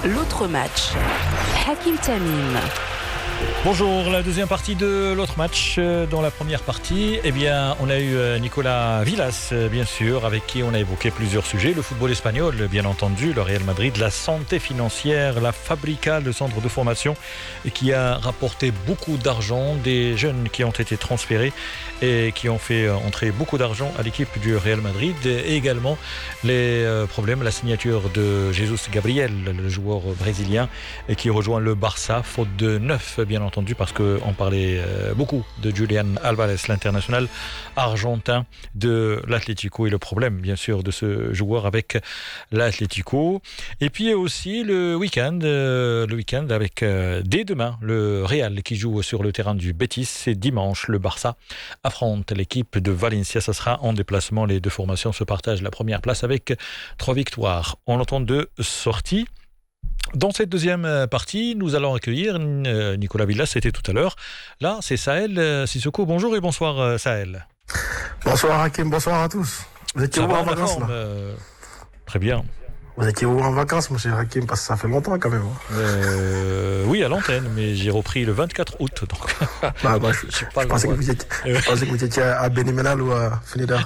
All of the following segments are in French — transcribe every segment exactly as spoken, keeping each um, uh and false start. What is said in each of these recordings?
L'autre match, Hakim Tamim. Bonjour, la deuxième partie de l'autre match. Dans la première partie, eh bien, on a eu Nicolas Villas, bien sûr, avec qui on a évoqué plusieurs sujets. Le football espagnol, bien entendu, le Real Madrid, la santé financière, la Fabrica, le centre de formation, qui a rapporté beaucoup d'argent, des jeunes qui ont été transférés et qui ont fait entrer beaucoup d'argent à l'équipe du Real Madrid. Et également les problèmes, la signature de Jesus Gabriel, le joueur brésilien, qui rejoint le Barça, faute de neuf, bien entendu, parce qu'on parlait beaucoup de Julián Álvarez, l'international argentin de l'Atlético, et le problème, bien sûr, de ce joueur avec l'Atlético. Et puis aussi le week-end, le week-end avec dès demain le Real qui joue sur le terrain du Betis. Et dimanche, le Barça affronte l'équipe de Valencia. Ça sera en déplacement. Les deux formations se partagent la première place avec trois victoires. On entend deux sorties. Dans cette deuxième partie, nous allons accueillir Nicolas Villas, c'était tout à l'heure. Là, c'est Sahel Sissoko. Bonjour et bonsoir Sahel. Bonsoir Hakim, bonsoir à tous. Vous étiez où en vacances là euh, Très bien. Vous étiez où en vacances, monsieur Hakim? Parce que ça fait longtemps quand même. Euh, oui, à l'antenne, mais j'ai repris le vingt-quatre août. Donc... Bah, bah, je, je, je, pensais que vous étiez, je pensais que vous étiez à Béniménal ou à Finidar.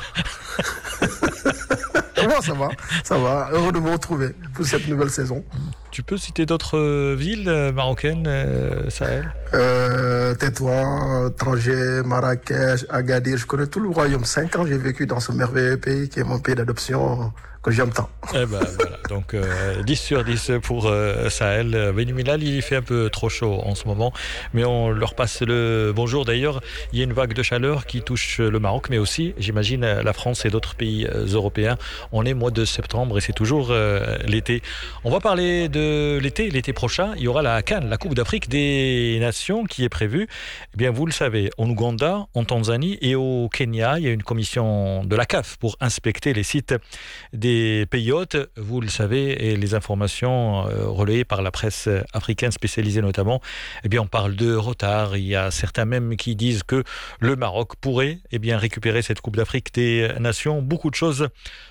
Bon, ça va, ça va. Heureux de vous retrouver pour cette nouvelle saison. Tu peux citer d'autres villes marocaines, euh, Sahel euh, Tétouan, Tanger, Marrakech, Agadir. Je connais tout le royaume. Cinq ans, j'ai vécu dans ce merveilleux pays qui est mon pays d'adoption que j'aime tant. Eh ben voilà, donc euh, dix sur dix pour euh, Sahel. Béniménal, il fait un peu trop chaud en ce moment, mais on leur passe le bonjour. D'ailleurs, il y a une vague de chaleur qui touche le Maroc, mais aussi, j'imagine, la France et d'autres pays européens. On est mois de septembre et c'est toujours euh, l'été. On va parler de l'été. L'été prochain, il y aura la CAN, la Coupe d'Afrique des Nations, qui est prévue. Eh bien, vous le savez, en Ouganda, en Tanzanie et au Kenya, il y a une commission de la C A F pour inspecter les sites des pays hôtes. Vous le savez, et les informations euh, relayées par la presse africaine spécialisée notamment, eh bien, on parle de retard. Il y a certains même qui disent que le Maroc pourrait eh bien, récupérer cette Coupe d'Afrique des Nations. Beaucoup de choses